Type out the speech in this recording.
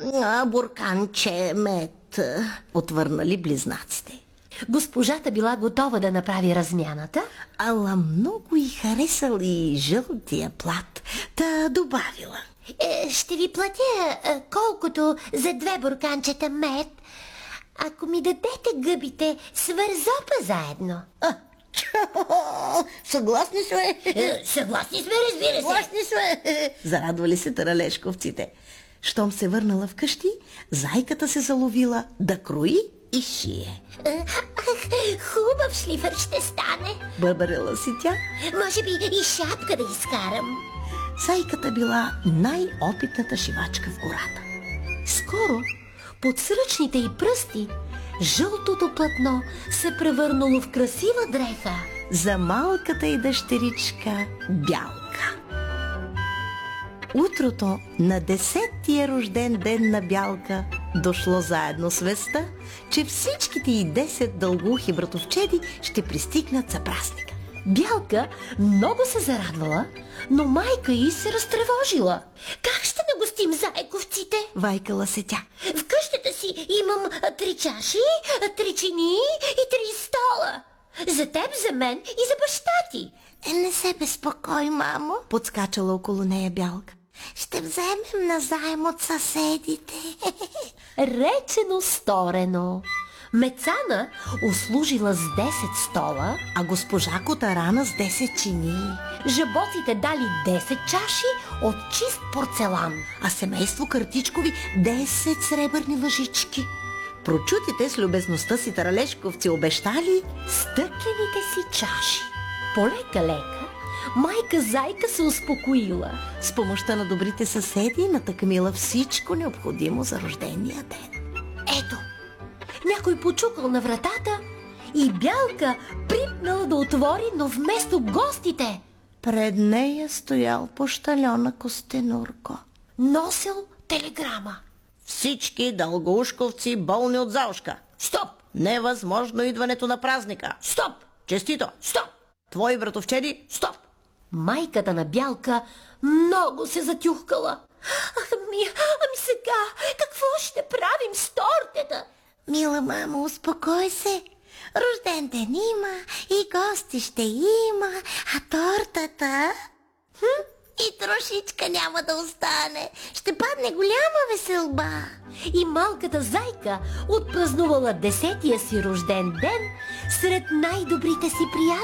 бурканче мед, отвърнали близнаците. Госпожата била готова да направи размяната, Ала много й харесал и жълтия плат, та добавила. Ще ви платя колкото за 2 бурканчета мед, ако ми дадете гъбите с вързопа заедно. Съгласни сме. Съгласни сме, разбира се. Съгласни сме. Зарадвали се таралешковците. Щом се върнала вкъщи, зайката се заловила да крои и шие. Хубав шлифър ще стане. Бъбарела си тя. Може би и шапка да изкарам. Зайката била най-опитната шивачка в гората. скоро под сръчните й пръсти жълтото платно се превърнало в красива дреха за малката й дъщеричка Бялка. Утрото на 10-тия рожден ден на Бялка дошло заедно с вестта, че всичките й 10 дългоухи братовчеди ще пристигнат за празника. Бялка много се зарадвала, но майка й се разтревожила. Как ще нагостим заековците? Вайкала се тя. В къщата си имам 3 чаши, 3 чини и 3 стола. За теб, за мен и за баща ти. Не се безпокой, мамо, подскачала около нея Бялка. Ще вземем назаем от съседите. Речено сторено. Мецана услужила с 10 стола, А госпожа Котарана с 10 чини, жаботите дали 10 чаши от чист порцелан. а семейство Картичкови 10 сребърни лъжички. Прочутите с любезността си таралешковци обещали Стъклените си чаши. Полека-лека майка Зайка се успокоила. с помощта на добрите съседи натъкмила всичко необходимо за рождения ден. Ето, някой почукал на вратата и Бялка припнала да отвори, но вместо гостите Пред нея стоял пощальона Костенурко. носил телеграма. Всички дългоушковци болни от заушка. Стоп! Невъзможно идването на празника. Стоп! Честито! Стоп! Твои братовчеди, Стоп! Майката на Бялка много се затюхкала. Ами сега, какво ще правим с тортата? Мила мамо, успокой се. Рожден ден има и гости ще има, а тортата... И трошичка няма да остане. Ще падне голяма веселба. И малката Зайка отпразнувала 10-тия си рожден ден сред най-добрите си приятели.